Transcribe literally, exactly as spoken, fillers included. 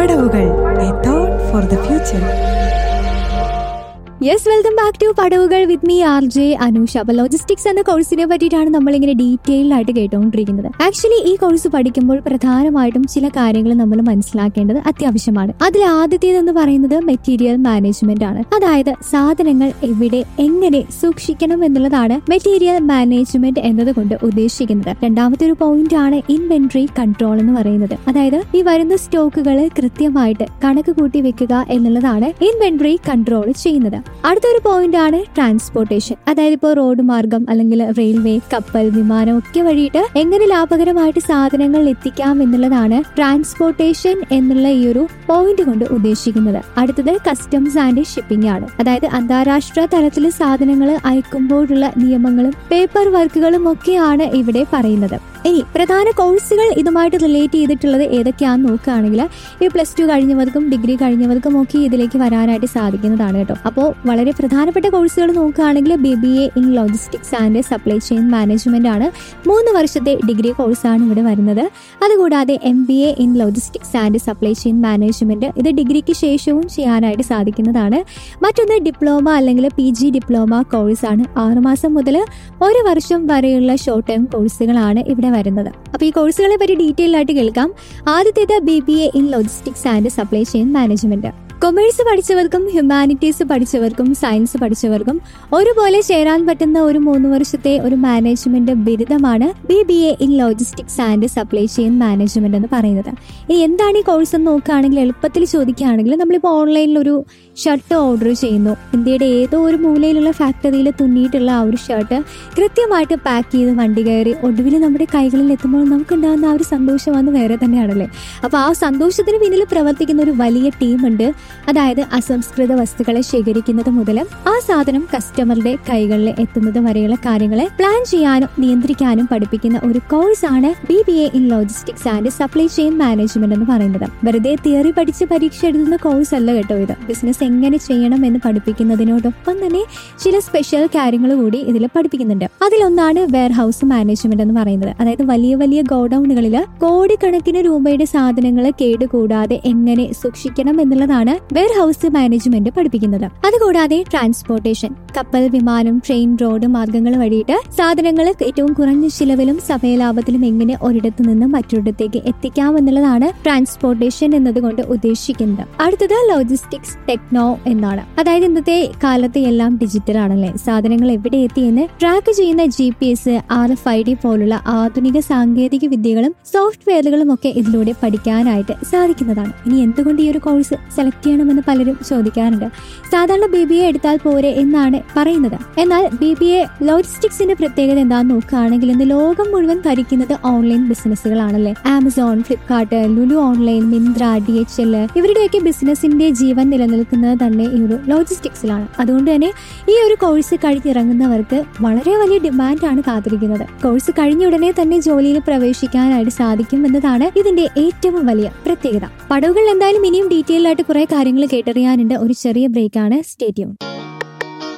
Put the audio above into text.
പടവുകൾ, a thought for the future. Yes, welcome back to പടവുകൾ with me R J Anusha. അപ്പൊ logistics എന്ന കോഴ്സിനെ പറ്റിയിട്ടാണ് നമ്മളിങ്ങനെ ഡീറ്റെയിൽ ആയിട്ട് കേട്ടുകൊണ്ടിരിക്കുന്നത്. ആക്ച്വലി ഈ കോഴ്സ് പഠിക്കുമ്പോൾ പ്രധാനമായിട്ടും ചില കാര്യങ്ങൾ നമ്മൾ മനസ്സിലാക്കേണ്ടത് അത്യാവശ്യമാണ്. അതിൽ ആദ്യത്തേതെന്ന് പറയുന്നത് മെറ്റീരിയൽ മാനേജ്മെന്റ് ആണ്. അതായത് സാധനങ്ങൾ എവിടെ എങ്ങനെ സൂക്ഷിക്കണം എന്നുള്ളതാണ് മെറ്റീരിയൽ മാനേജ്മെന്റ് എന്നതുകൊണ്ട് ഉദ്ദേശിക്കുന്നത്. രണ്ടാമത്തെ ഒരു പോയിന്റ് ആണ് ഇൻവെന്ററി കൺട്രോൾ എന്ന് പറയുന്നത്. അതായത് ഈ വരുന്ന സ്റ്റോക്കുകൾ കൃത്യമായിട്ട് കണക്ക് കൂട്ടി വെക്കുക എന്നുള്ളതാണ് ഇൻവെന്ററി കൺട്രോൾ ചെയ്യുന്നത്. അടുത്തൊരു പോയിന്റ് ആണ് ട്രാൻസ്പോർട്ടേഷൻ. അതായത് ഇപ്പോൾ റോഡ് മാർഗം അല്ലെങ്കിൽ റെയിൽവേ, കപ്പൽ, വിമാനം ഒക്കെ വഴിയിട്ട് എങ്ങനെ ലാഭകരമായിട്ട് സാധനങ്ങൾ എത്തിക്കാം എന്നുള്ളതാണ് ട്രാൻസ്പോർട്ടേഷൻ എന്നുള്ള ഈ ഒരു പോയിന്റ് കൊണ്ട് ഉദ്ദേശിക്കുന്നത്. അടുത്തത് കസ്റ്റംസ് ആൻഡ് ഷിപ്പിംഗ് ആണ്. അതായത് അന്താരാഷ്ട്ര തലത്തിൽ സാധനങ്ങൾ അയക്കുമ്പോഴുള്ള നിയമങ്ങളും പേപ്പർ വർക്കുകളും ഒക്കെയാണ് ഇവിടെ പറയുന്നത്. ഇനി പ്രധാന കോഴ്സുകൾ ഇതുമായിട്ട് റിലേറ്റ് ചെയ്തിട്ടുള്ളത് ഏതൊക്കെയാണെന്ന് നോക്കുകയാണെങ്കിൽ ഈ പ്ലസ് ടു കഴിഞ്ഞവർക്കും ഡിഗ്രി കഴിഞ്ഞവർക്കും ഒക്കെ ഇതിലേക്ക് വരാനായിട്ട് സാധിക്കുന്നതാണ് കേട്ടോ. അപ്പോൾ വളരെ പ്രധാനപ്പെട്ട കോഴ്സുകൾ നോക്കുകയാണെങ്കിൽ B B A in logistics and supply chain management ആണ്. മൂന്ന് വർഷത്തെ ഡിഗ്രി കോഴ്സാണ് ഇവിടെ വരുന്നത്. അതുകൂടാതെ M B A in logistics and supply chain management, ഇത് ഡിഗ്രിക്ക് ശേഷവും ചെയ്യാനായിട്ട് സാധിക്കുന്നതാണ്. മറ്റൊന്ന് ഡിപ്ലോമ അല്ലെങ്കിൽ പി ജി ഡിപ്ലോമ കോഴ്സാണ്. ആറുമാസം മുതൽ ഒരു വർഷം വരെയുള്ള ഷോർട്ട് ടേം കോഴ്സുകളാണ് ഇവിടെ വരുന്നത്. അപ്പൊ ഈ കോഴ്സുകളെ പറ്റി ഡീറ്റെയിൽ ആയിട്ട് കേൾക്കാം. ആദ്യത്തേത് B B A in logistics and supply chain management. Commerce പഠിച്ചവർക്കും humanities പഠിച്ചവർക്കും science പഠിച്ചവർക്കും ഒരുപോലെ ചേരാൻ പറ്റുന്ന ഒരു മൂന്ന് വർഷത്തെ ഒരു management ബിരുദമാണ് B B A in logistics and supply chain management എന്ന് പറയുന്നത്. ഇനി എന്താണ് ഈ കോഴ്സ് എന്ന് നോക്കുകയാണെങ്കിൽ എളുപ്പത്തിൽ ചോദിക്കുകയാണെങ്കിൽ നമ്മളിപ്പോൾ ഓൺലൈനിൽ ഒരു ഷർട്ട് ഓർഡർ ചെയ്യുന്നു. ഇന്ത്യയുടെ ഏതോ ഒരു മൂലയിലുള്ള ഫാക്ടറിയിൽ തുന്നിയിട്ടുള്ള ആ ഒരു ഷർട്ട് കൃത്യമായിട്ട് പാക്ക് ചെയ്ത് വണ്ടി കയറി ഒടുവിൽ നമ്മുടെ കൈകളിൽ എത്തുമ്പോൾ നമുക്കുണ്ടാകുന്ന ആ ഒരു സന്തോഷമാണ് വേറെ തന്നെയാണല്ലേ. അപ്പോൾ ആ സന്തോഷത്തിന് പിന്നിൽ പ്രവർത്തിക്കുന്ന ഒരു വലിയ ടീമുണ്ട്. അതായത് അസംസ്കൃത വസ്തുക്കളെ ശേഖരിക്കുന്നത് മുതൽ ആ സാധനം കസ്റ്റമറുടെ കൈകളിൽ എത്തുന്നത് വരെയുള്ള കാര്യങ്ങളെ പ്ലാൻ ചെയ്യാനും നിയന്ത്രിക്കാനും പഠിപ്പിക്കുന്ന ഒരു കോഴ്സാണ് B B A in logistics and supply chain management എന്ന് പറയുന്നത്. വെറുതെ തിയറി പഠിച്ച് പരീക്ഷ എഴുതുന്ന കോഴ്സ് അല്ല കേട്ടോ ഇത്. ബിസിനസ് എങ്ങനെ ചെയ്യണം എന്ന് പഠിപ്പിക്കുന്നതിനോടൊപ്പം തന്നെ ചില സ്പെഷ്യൽ കാര്യങ്ങൾ കൂടി ഇതിൽ പഠിപ്പിക്കുന്നുണ്ട്. അതിലൊന്നാണ് വെയർ ഹൗസ് മാനേജ്മെന്റ് എന്ന് പറയുന്നത്. അതായത് വലിയ വലിയ ഗോഡൌണുകളിൽ കോടിക്കണക്കിന് രൂപയുടെ സാധനങ്ങൾ കേടുകൂടാതെ എങ്ങനെ സൂക്ഷിക്കണം എന്നുള്ളതാണ് വെയർ ഹൗസ് മാനേജ്മെന്റ് പഠിപ്പിക്കുന്നത്. അതുകൂടാതെ ട്രാൻസ്പോർട്ടേഷൻ, കപ്പൽ, വിമാനം, ട്രെയിൻ, റോഡ് മാർഗങ്ങൾ വഴിയിട്ട് സാധനങ്ങൾ ഏറ്റവും കുറഞ്ഞ ചിലവിലും സമയലാഭത്തിലും എങ്ങനെ ഒരിടത്തു നിന്ന് മറ്റൊരിടത്തേക്ക് എത്തിക്കാം എന്നുള്ളതാണ് ട്രാൻസ്പോർട്ടേഷൻ എന്നതുകൊണ്ട് ഉദ്ദേശിക്കുന്നത്. അടുത്തത് ലോജിസ്റ്റിക്സ് ടെക്നോ എന്നാണ്. അതായത് ഇന്നത്തെ കാലത്ത് എല്ലാം ഡിജിറ്റൽ ആണല്ലേ. സാധനങ്ങൾ എവിടെ എത്തിയെന്ന് ട്രാക്ക് ചെയ്യുന്ന G P S, R F I D പോലുള്ള ആധുനിക സാങ്കേതിക വിദ്യകളും സോഫ്റ്റ്വെയറുകളും ഒക്കെ ഇതിലൂടെ പഠിക്കാനായിട്ട് സാധിക്കുന്നതാണ്. ഇനി എന്തുകൊണ്ട് ഈ ഒരു കോഴ്സ് സെലക്ട് ചെയ്യണമെന്ന് പലരും ചോദിക്കാറുണ്ട്. സാധാരണ ബി ബി എ എടുത്താൽ പോരെ എന്നാണ് പറയുന്നത്. എന്നാൽ ബി ബി എ ലോജിസ്റ്റിക്സിന്റെ പ്രത്യേകത എന്താണെന്ന് നോക്കുകയാണെങ്കിൽ ഇന്ന് ലോകം മുഴുവൻ ഭരിക്കുന്നത് online ബിസിനസ്സുകളാണല്ലേ. Amazon, Flipkart, Lulu online, Myntra, D H L ഇവരുടെയൊക്കെ ബിസിനസിന്റെ ജീവൻ നിലനിൽക്കുന്നത് തന്നെ ഈ ഒരു ലോജിസ്റ്റിക്സിലാണ്. അതുകൊണ്ട് തന്നെ ഈ ഒരു കോഴ്സ് കഴിഞ്ഞിറങ്ങുന്നവർക്ക് വളരെ വലിയ ഡിമാൻഡാണ് കാത്തിരിക്കുന്നത്. കോഴ്സ് കഴിഞ്ഞ ഉടനെ തന്നെ ജോലിയിൽ പ്രവേശിക്കാനായിട്ട് സാധിക്കും എന്നതാണ് ഇതിന്റെ ഏറ്റവും വലിയ പ്രത്യേകത. പടവുകൾ എന്തായാലും ഇനിയും ഡീറ്റെയിൽ ആയിട്ട് കുറെ കാര്യങ്ങൾ കേട്ടറിയാനുണ്ട്. ഒരു ചെറിയ ബ്രേക്കാണ്. Stay tune.